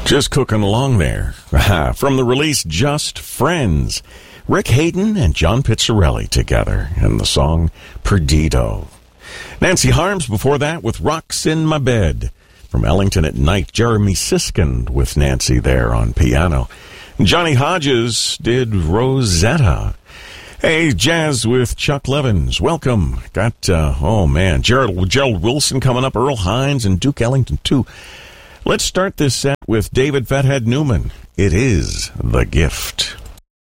Just cooking along there. From the release Just Friends, Rick Hayden and John Pizzarelli together in the song Perdido. Nancy Harms before that with Rocks in My Bed. From Ellington at Night, Jeremy Siskind with Nancy there on piano. Johnny Hodges did Rosetta. Hey, jazz with Chuck Levins. Welcome. Got, Gerald Wilson coming up, Earl Hines, and Duke Ellington, too. Let's start this set with David Fathead Newman. It is The Gift.